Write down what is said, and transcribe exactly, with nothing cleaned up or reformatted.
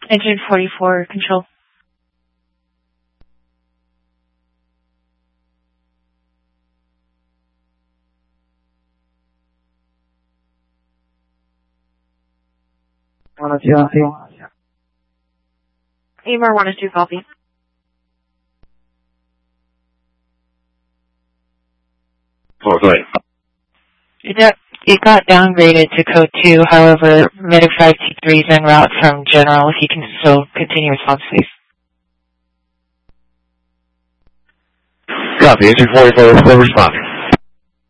Engine forty-four, control. one oh two, copy. A M R one oh two, copy. Oh, go ahead. It got, it got downgraded to code two, however, Medic five T three is en route from General, if you can still continue response, please. Copy, engine forty-four, full response.